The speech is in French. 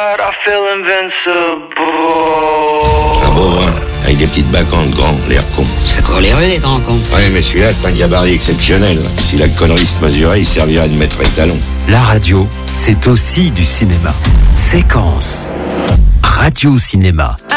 heart, I feel invincible. Un beau brun, avec des petites bacantes grands, l'air con. C'est quoi les rues, les grands cons? Ouais, mais celui-là, c'est un gabarit exceptionnel. Si la connerie se mesurait, il servirait de maître étalon. La radio, c'est aussi du cinéma. Séquence. Radio Cinéma.